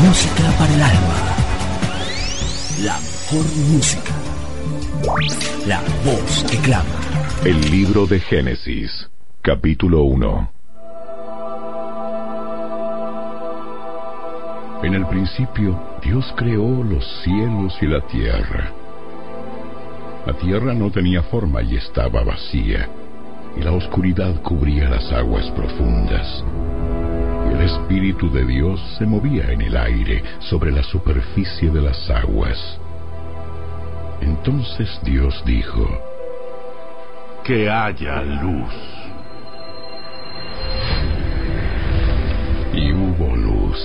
Música para el alma. La mejor música. La voz que clama. El libro de Génesis, capítulo 1. En el principio, Dios creó los cielos y la tierra. La tierra no tenía forma y estaba vacía, y la oscuridad cubría las aguas profundas. Y el Espíritu de Dios se movía en el aire sobre la superficie de las aguas. Entonces Dios dijo: que haya luz. Y hubo luz.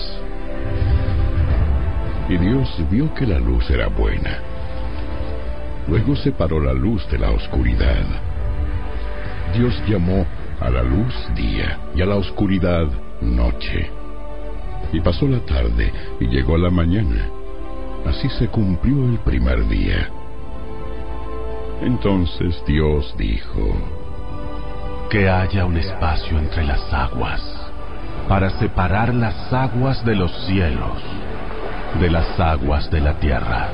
Y Dios vio que la luz era buena. Luego separó la luz de la oscuridad. Dios llamó a la luz día y a la oscuridad noche. Y pasó la tarde y llegó la mañana. Así se cumplió el primer día. Entonces Dios dijo: que haya un espacio entre las aguas, para separar las aguas de los cielos de las aguas de la tierra.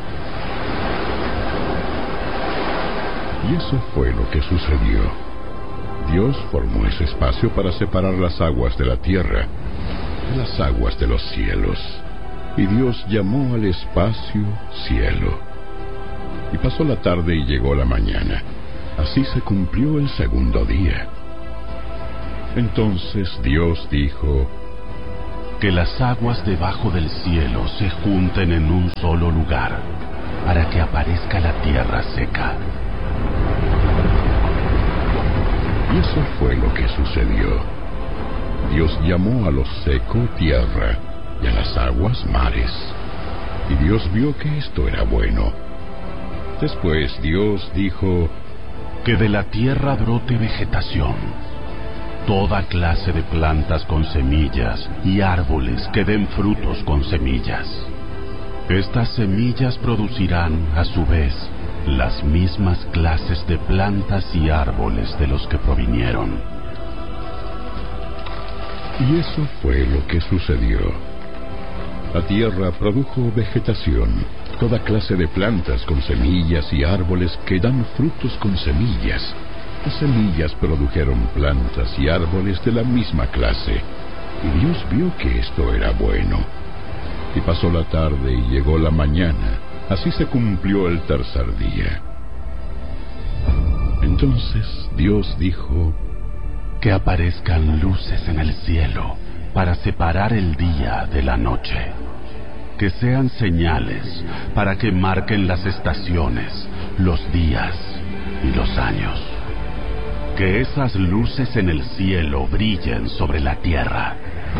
Y eso fue lo que sucedió. Dios formó ese espacio para separar las aguas de la tierra de las aguas de los cielos. Y Dios llamó al espacio cielo. Y pasó la tarde y llegó la mañana. Así se cumplió el segundo día. Entonces Dios dijo: que las aguas debajo del cielo se junten en un solo lugar, para que aparezca la tierra seca. Y eso fue lo que sucedió. Dios llamó a lo seco tierra y a las aguas mares. Y Dios vio que esto era bueno. Después Dios dijo: que de la tierra brote vegetación, toda clase de plantas con semillas y árboles que den frutos con semillas. Estas semillas producirán, a su vez, las mismas clases de plantas y árboles de los que provinieron. Y eso fue lo que sucedió. La tierra produjo vegetación, toda clase de plantas con semillas y árboles que dan frutos con semillas. Las semillas produjeron plantas y árboles de la misma clase. Y Dios vio que esto era bueno. Y pasó la tarde y llegó la mañana. Así se cumplió el tercer día. Entonces Dios dijo: que aparezcan luces en el cielo para separar el día de la noche. Que sean señales para que marquen las estaciones, los días y los años. Que esas luces en el cielo brillen sobre la tierra.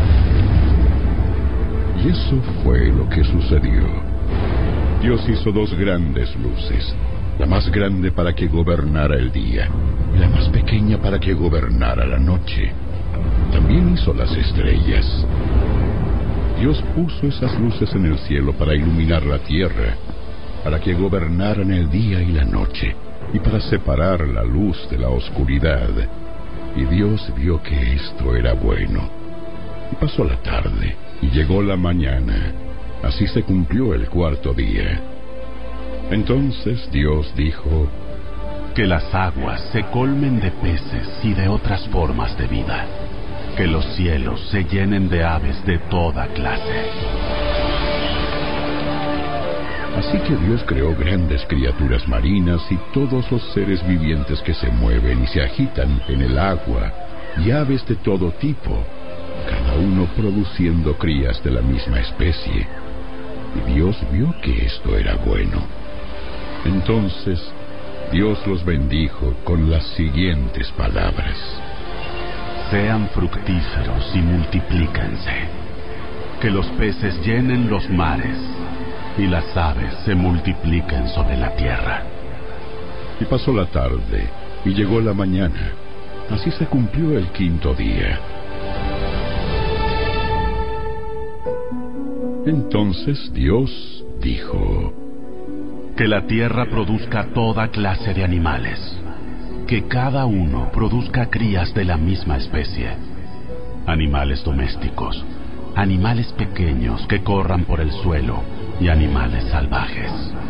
Y eso fue lo que sucedió. Dios hizo dos grandes luces, la más grande para que gobernara el día, y la más pequeña para que gobernara la noche. También hizo las estrellas. Dios puso esas luces en el cielo para iluminar la tierra, para que gobernaran el día y la noche, y para separar la luz de la oscuridad. Y Dios vio que esto era bueno. Y pasó la tarde, y llegó la mañana. Así se cumplió el cuarto día. Entonces Dios dijo: que las aguas se colmen de peces y de otras formas de vida. Que los cielos se llenen de aves de toda clase. Así que Dios creó grandes criaturas marinas y todos los seres vivientes que se mueven y se agitan en el agua, y aves de todo tipo, cada uno produciendo crías de la misma especie. Y Dios vio que esto era bueno. Entonces Dios los bendijo con las siguientes palabras: sean fructíferos y multiplíquense. Que los peces llenen los mares y las aves se multipliquen sobre la tierra. Y pasó la tarde y llegó la mañana. Así se cumplió el quinto día. Entonces Dios dijo: que la tierra produzca toda clase de animales, que cada uno produzca crías de la misma especie, animales domésticos animales pequeños que corran por el suelo y animales salvajes.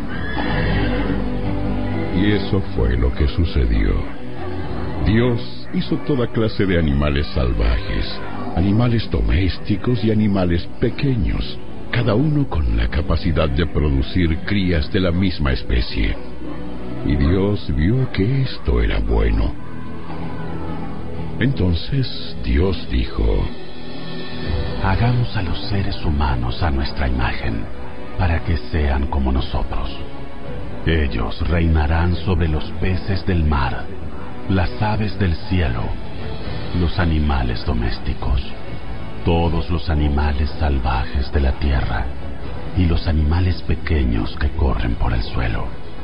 Y eso fue lo que sucedió. Dios hizo toda clase de animales salvajes, animales domésticos y animales pequeños, cada uno con la capacidad de producir crías de la misma especie. Y Dios vio que esto era bueno. Entonces Dios dijo: hagamos a los seres humanos a nuestra imagen, para que sean como nosotros. Ellos reinarán sobre los peces del mar, las aves del cielo, los animales domésticos, todos los animales salvajes de la tierra y los animales pequeños que corren por el suelo.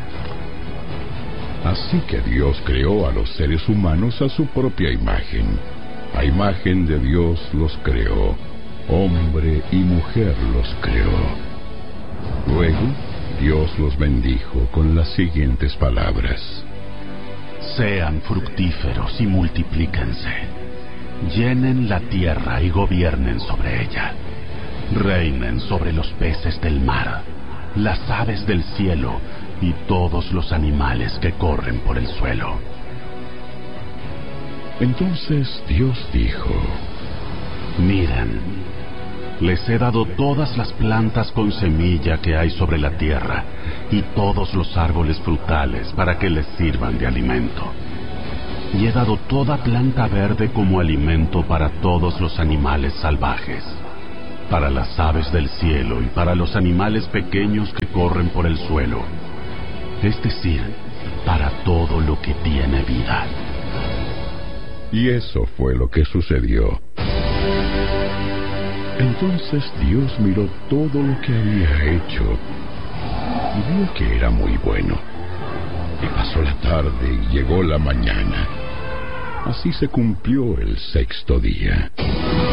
Así que Dios creó a los seres humanos a su propia imagen. A imagen de Dios los creó, hombre y mujer los creó. Luego, Dios los bendijo con las siguientes palabras: sean fructíferos y multiplíquense. Llenen la tierra y gobiernen sobre ella. Reinen sobre los peces del mar, las aves del cielo y todos los animales que corren por el suelo. Entonces Dios dijo: miren, les he dado todas las plantas con semilla que hay sobre la tierra y todos los árboles frutales para que les sirvan de alimento. Y he dado toda planta verde como alimento para todos los animales salvajes, para las aves del cielo y para los animales pequeños que corren por el suelo, es decir, para todo lo que tiene vida. Y eso fue lo que sucedió. Entonces Dios miró todo lo que había hecho y vio que era muy bueno. Y pasó la tarde y llegó la mañana. Así se cumplió el sexto día.